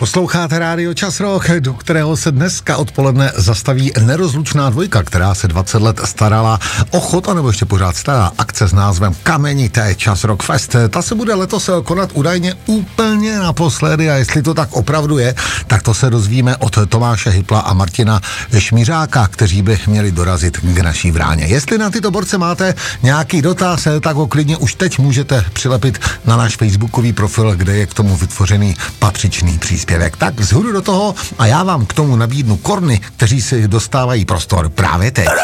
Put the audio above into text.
Posloucháte rádio Čas Rock, do kterého se dneska odpoledne zastaví nerozlučná dvojka, která se 20 let starala o chod, anebo ještě pořád stará akce s názvem Kamenité Čas Rock Fest. Ta se bude letos konat údajně úplně naposledy a jestli to tak opravdu je, tak to se dozvíme od Tomáše Hypla a Martina Šmiřáka, kteří by měli dorazit k naší Vráně. Jestli na tyto borce máte nějaký dotaz, tak ho klidně už teď můžete přilepit na náš facebookový profil, kde je k tomu vytvořený patřičný příspěvek. Tak zhůru do toho a já vám k tomu nabídnu korny, kteří si dostávají prostor právě teď.